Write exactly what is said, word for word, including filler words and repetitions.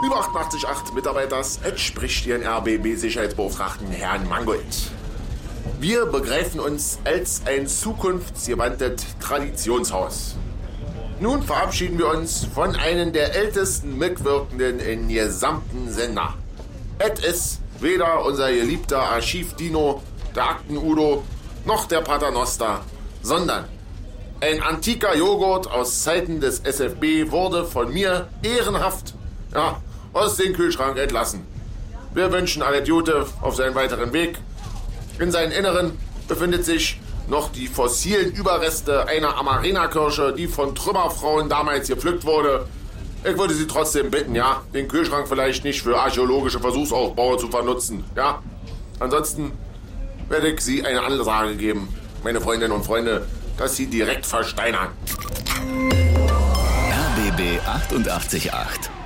Lieber achtundachtzig Komma acht Mitarbeiters, es spricht Ihren R B B-Sicherheitsbeauftragten Herrn Mangold. Wir begreifen uns als ein zukunftsgewandtes Traditionshaus. Nun verabschieden wir uns von einem der ältesten Mitwirkenden im gesamten Sender. Es ist weder unser geliebter Archiv-Dino, der Akten-Udo, noch der Paternoster, sondern ein antiker Joghurt aus Zeiten des S F B wurde von mir ehrenhaft ja, aus dem Kühlschrank entlassen. Wir wünschen alle Gute auf seinen weiteren Weg. In seinem Inneren befindet sich noch die fossilen Überreste einer Amarena-Kirsche, die von Trümmerfrauen damals gepflückt wurde. Ich würde Sie trotzdem bitten, ja, den Kühlschrank vielleicht nicht für archäologische Versuchsaufbaue zu vernutzen, ja. Ansonsten werde ich Sie eine Ansage geben, meine Freundinnen und Freunde, dass Sie direkt versteinern. R B B achtundachtzig Komma acht